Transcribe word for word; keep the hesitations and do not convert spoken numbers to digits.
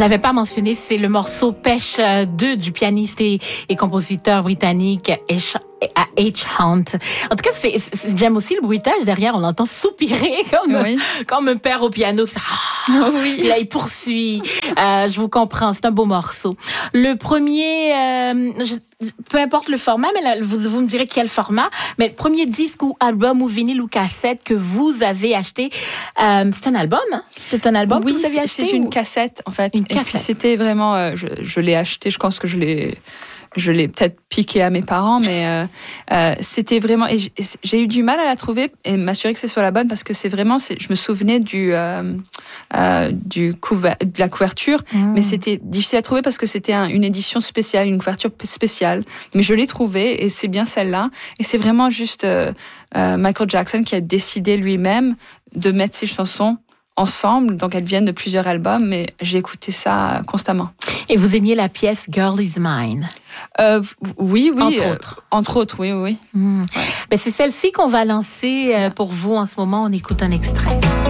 l'avais pas mentionné, c'est le morceau Pêche deux du pianiste et, et compositeur britannique H. à H. Hunt. En tout cas, c'est, c'est, j'aime aussi le bruitage derrière. On l'entend soupirer comme, oui. comme un père au piano. Ah, oui. Et là, il poursuit. Euh, je vous comprends. C'est un beau morceau. Le premier, euh, je, peu importe le format, mais là, vous, vous me direz quel format. Mais le premier disque ou album ou vinyle ou cassette que vous avez acheté, euh, c'est un album, hein? C'était un album oui, que vous avez acheté? Oui, c'est ou... une cassette, en fait. Une Et cassette. puis, c'était vraiment, euh, je, je l'ai acheté, je pense que je l'ai, je l'ai peut-être piqué à mes parents, mais euh, euh, c'était vraiment... Et j'ai eu du mal à la trouver et m'assurer que c'est soit la bonne parce que c'est vraiment... C'est, je me souvenais du, euh, euh, du couver, de la couverture, mmh. mais c'était difficile à trouver parce que c'était un, une édition spéciale, une couverture spéciale. Mais je l'ai trouvée et c'est bien celle-là. Et c'est vraiment juste euh, euh, Michael Jackson qui a décidé lui-même de mettre ses chansons ensemble, donc elles viennent de plusieurs albums, mais j'ai écouté ça constamment. Et vous aimiez la pièce Girl Is Mine? Euh, oui, oui. Entre euh, autres. Entre autres, oui, oui. Mmh. Ben, c'est celle-ci qu'on va lancer euh, pour vous en ce moment. On écoute un extrait.